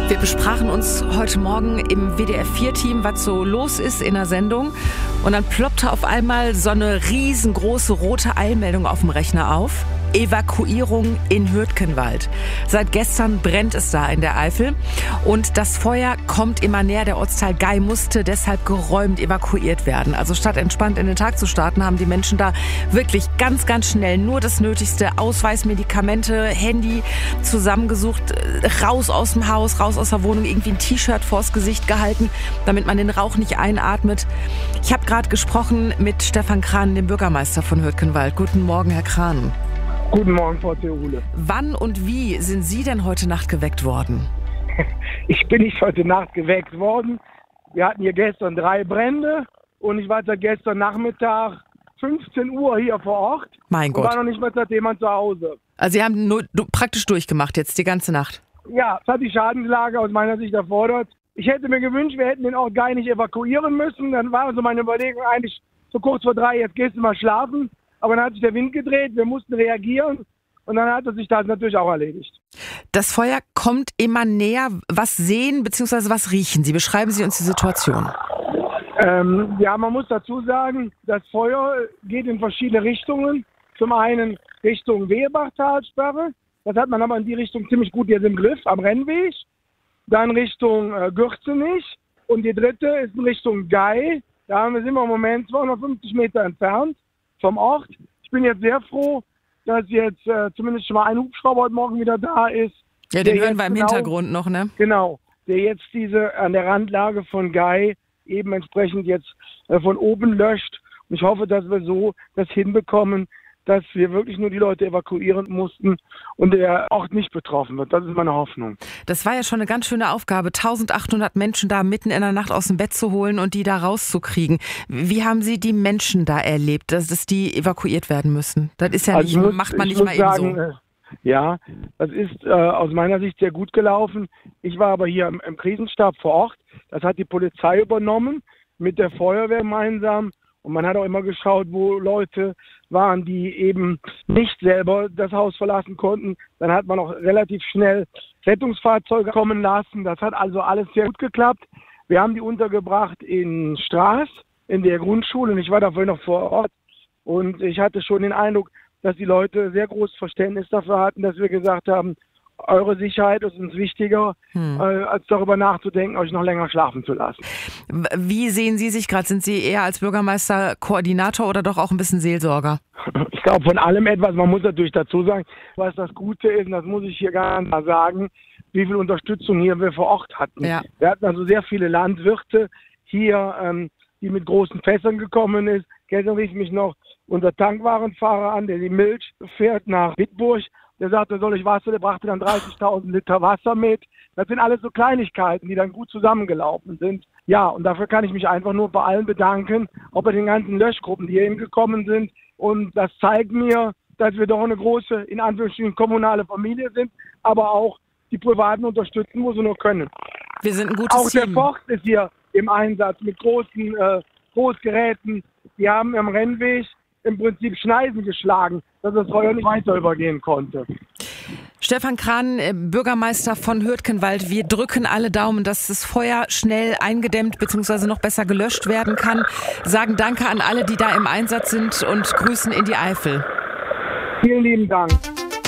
Wir besprachen uns heute Morgen im WDR-4-Team, was so los ist in der Sendung. Und dann ploppte auf einmal so eine riesengroße rote Eilmeldung auf dem Rechner auf. Evakuierung in Hürtgenwald. Seit gestern brennt es da in der Eifel. Und das Feuer kommt immer näher. Der Ortsteil Gei musste deshalb geräumt evakuiert werden. Also statt entspannt in den Tag zu starten, haben die Menschen da wirklich ganz, ganz schnell nur das Nötigste. Ausweis, Medikamente, Handy zusammengesucht. Raus aus dem Haus, raus aus der Wohnung. Irgendwie ein T-Shirt vors Gesicht gehalten, damit man den Rauch nicht einatmet. Ich habe gerade gesprochen mit Stefan Krahn, dem Bürgermeister von Hürtgenwald. Guten Morgen, Herr Krahn. Guten Morgen, Frau Theole. Wann und wie sind Sie denn heute Nacht geweckt worden? Ich bin nicht heute Nacht geweckt worden. Wir hatten hier gestern 3 Brände und ich war seit gestern Nachmittag 15 Uhr hier vor Ort. Mein Gott. Und war noch nicht mal seitdem zu Hause. Also Sie haben nur praktisch durchgemacht jetzt die ganze Nacht? Ja, das hat die Schadenslage aus meiner Sicht erfordert. Ich hätte mir gewünscht, wir hätten den Ort gar nicht evakuieren müssen. Dann war so meine Überlegung eigentlich so kurz vor 3, jetzt gehst du mal schlafen. Aber dann hat sich der Wind gedreht, wir mussten reagieren und dann hat sich das natürlich auch erledigt. Das Feuer kommt immer näher. Was sehen bzw. was riechen Sie? Beschreiben Sie uns die Situation. Ja, man muss dazu sagen, das Feuer geht in verschiedene Richtungen. Zum einen Richtung Wehebachtalsperre, das hat man aber in die Richtung ziemlich gut jetzt im Griff, am Rennweg. Dann Richtung Gürzenich und die dritte ist in Richtung Gei. Da sind wir im Moment 250 Meter entfernt vom Ort. Ich bin jetzt sehr froh, dass jetzt zumindest schon mal ein Hubschrauber heute Morgen wieder da ist. Ja, den hören wir im Hintergrund noch, ne? Genau, der jetzt diese an der Randlage von Gei eben entsprechend jetzt von oben löscht. Und ich hoffe, dass wir so das hinbekommen, dass wir wirklich nur die Leute evakuieren mussten und der Ort nicht betroffen wird. Das ist meine Hoffnung. Das war ja schon eine ganz schöne Aufgabe, 1800 Menschen da mitten in der Nacht aus dem Bett zu holen und die da rauszukriegen. Wie haben Sie die Menschen da erlebt, dass die evakuiert werden müssen? Das ist ja also nicht, macht man nicht mal eben so. Ja, das ist aus meiner Sicht sehr gut gelaufen. Ich war aber hier im Krisenstab vor Ort. Das hat die Polizei übernommen, mit der Feuerwehr gemeinsam. Und man hat auch immer geschaut, wo Leute waren, die eben nicht selber das Haus verlassen konnten. Dann hat man auch relativ schnell Rettungsfahrzeuge kommen lassen. Das hat also alles sehr gut geklappt. Wir haben die untergebracht in Straß, in der Grundschule. Und ich war dafür noch vor Ort. Und ich hatte schon den Eindruck, dass die Leute sehr großes Verständnis dafür hatten, dass wir gesagt haben, eure Sicherheit ist uns wichtiger, als darüber nachzudenken, euch noch länger schlafen zu lassen. Wie sehen Sie sich gerade? Sind Sie eher als Bürgermeister Koordinator oder doch auch ein bisschen Seelsorger? Ich glaube von allem etwas. Man muss natürlich dazu sagen, was das Gute ist, und das muss ich hier gar nicht mal sagen, wie viel Unterstützung hier wir vor Ort hatten. Ja. Wir hatten also sehr viele Landwirte hier, die mit großen Fässern gekommen ist. Gestern rief mich noch unser Tankwarenfahrer an, der die Milch fährt nach Bitburg. Der sagte, soll ich Wasser? Der brachte dann 30.000 Liter Wasser mit. Das sind alles so Kleinigkeiten, die dann gut zusammengelaufen sind. Ja, und dafür kann ich mich einfach nur bei allen bedanken, auch bei den ganzen Löschgruppen, die hierhin gekommen sind. Und das zeigt mir, dass wir doch eine große, in Anführungsstrichen, kommunale Familie sind, aber auch die Privaten unterstützen, wo sie nur können. Wir sind ein gutes Team. Auch der Team. Forst ist hier im Einsatz mit großen Großgeräten. Die haben am Rennweg im Prinzip Schneisen geschlagen, dass das Feuer nicht weiter übergehen konnte. Stefan Krahn, Bürgermeister von Hürtgenwald, wir drücken alle Daumen, dass das Feuer schnell eingedämmt bzw. noch besser gelöscht werden kann. Sagen Danke an alle, die da im Einsatz sind und grüßen in die Eifel. Vielen lieben Dank.